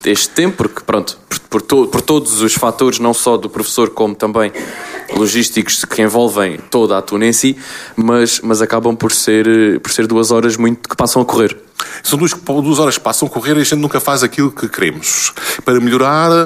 este tempo, porque pronto, por todos os fatores, não só do professor como também logísticos que envolvem toda a tuna em si, mas acabam por ser 2 horas muito que passam a correr. São 2 horas que passam a correr e a gente nunca faz aquilo que queremos. Para melhorar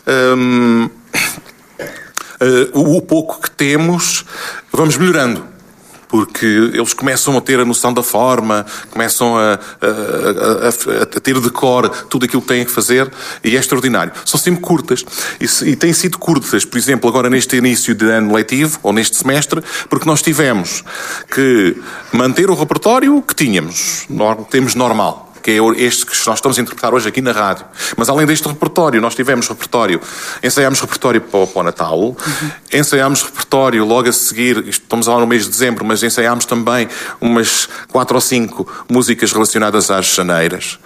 o pouco que temos, vamos melhorando. Porque eles começam a ter a noção da forma, começam a ter de cor tudo aquilo que têm que fazer, e é extraordinário. São sempre curtas. E têm sido curtas, por exemplo, agora neste início de ano letivo, ou neste semestre, porque nós tivemos que manter o repertório que temos normal, que é este que nós estamos a interpretar hoje aqui na rádio. Mas além deste repertório, nós tivemos ensaiámos repertório para o Natal, ensaiámos repertório logo a seguir, estamos lá no mês de dezembro, mas ensaiámos também umas 4 ou 5 músicas relacionadas às janeiras.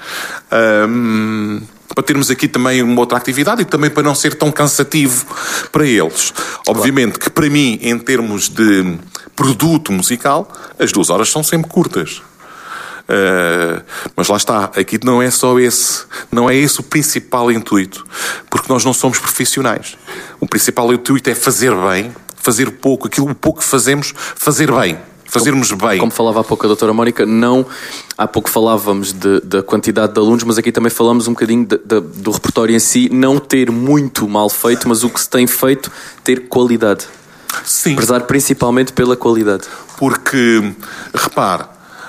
Para termos aqui também uma outra atividade e também para não ser tão cansativo para eles. Obviamente que para mim, em termos de produto musical, as 2 horas são sempre curtas. Mas lá está, aqui não é esse o principal intuito, porque nós não somos profissionais. O principal intuito é fazer bem, fazer pouco, o pouco que fazemos, fazer bem, fazermos bem. Como falava há pouco a doutora Mónica, há pouco falávamos da quantidade de alunos, mas aqui também falamos um bocadinho do repertório em si, não ter muito mal feito, mas o que se tem feito, ter qualidade. Sim. Prezar principalmente pela qualidade. Porque, repare,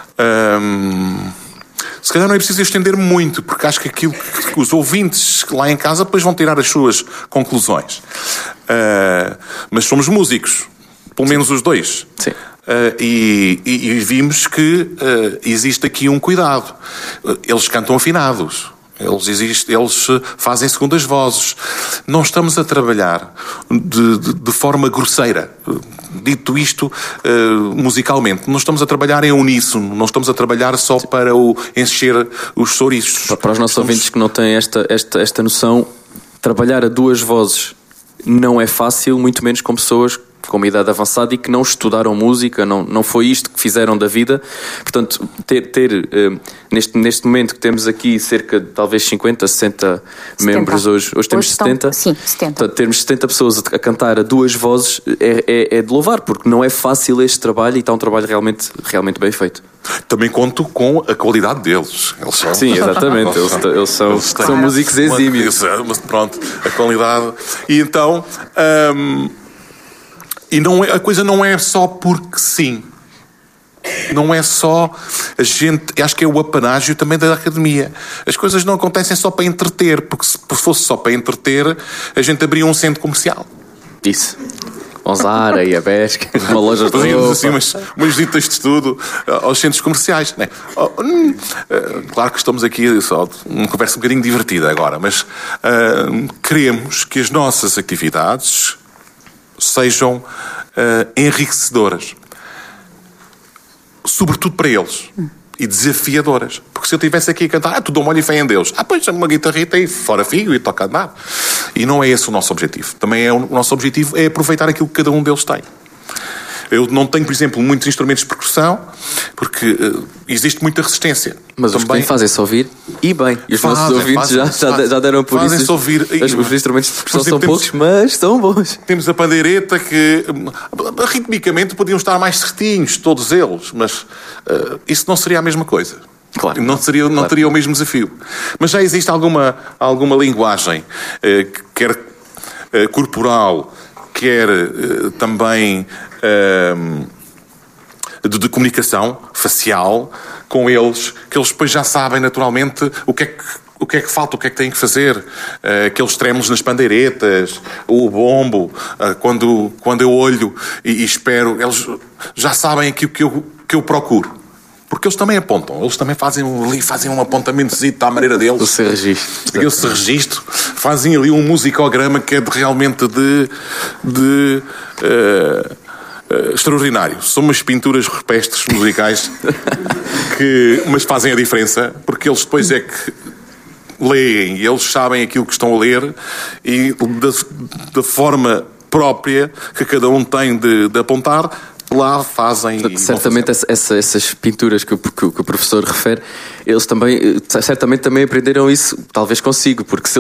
se calhar não é preciso estender muito, porque acho que aquilo que os ouvintes lá em casa depois vão tirar as suas conclusões. Mas somos músicos, pelo menos os dois. Sim. E vimos que existe aqui um cuidado. Eles cantam afinados. Eles fazem segundas vozes. Não estamos a trabalhar de forma grosseira. Dito isto, musicalmente, não estamos a trabalhar em uníssono, não estamos a trabalhar só para encher os chouriços. Para os nossos ouvintes que não têm esta noção, trabalhar a 2 vozes não é fácil, muito menos com pessoas com uma idade avançada e que não estudaram música, não foi isto que fizeram da vida. Portanto, neste momento que temos aqui cerca de talvez 50, 60 membros, hoje temos 70. Sim, 70. Portanto, termos 70 pessoas a cantar a 2 vozes é de louvar, porque não é fácil este trabalho e está um trabalho realmente bem feito. Também conto com a qualidade deles. Eles são... Sim, exatamente. Eles são músicos exímios. Pronto, a qualidade. E então... a coisa não é só porque sim. Não é só a gente... Acho que é o apanágio também da academia. As coisas não acontecem só para entreter, porque se fosse só para entreter, a gente abria um centro comercial. Isso. Zara e a Besca, uma loja de roupa. Assim, umas visitas de estudo aos centros comerciais. Né? Claro que estamos aqui só uma conversa um bocadinho divertida agora, mas queremos que as nossas atividades sejam enriquecedoras, sobretudo para eles, e desafiadoras. Porque se eu estivesse aqui a cantar, tu dá molho e fé em Deus, pois uma guitarrita e fora figo e toca a andar. E não é esse o nosso objetivo. Também o nosso objetivo é aproveitar aquilo que cada um deles tem. Eu não tenho, por exemplo, muitos instrumentos de percussão, porque existe muita resistência. Mas os que têm fazem-se ouvir e bem. E os nossos ouvintes já deram por isso. Fazem-se ouvir. Os instrumentos de percussão são poucos, mas são bons. Temos a pandeireta que, ritmicamente, podiam estar mais certinhos, todos eles, mas isso não seria a mesma coisa. Claro. Não teria o mesmo desafio. Mas já existe alguma linguagem, quer corporal, quer também de comunicação facial com eles, que eles depois já sabem naturalmente o que é que falta, o que é que têm que fazer, aqueles trémulos nas pandeiretas, o bombo, quando eu olho e espero, eles já sabem aquilo que eu procuro. Porque eles também apontam, eles também fazem um apontamentozinho à maneira deles. Esse registro. Fazem ali um musicograma que é realmente extraordinário. São umas pinturas rupestres musicais mas fazem a diferença, porque eles depois é que leem e eles sabem aquilo que estão a ler e da forma própria que cada um tem de apontar, lá fazem. Certamente essas pinturas que o professor refere, eles também, certamente também aprenderam isso, talvez consigo, porque se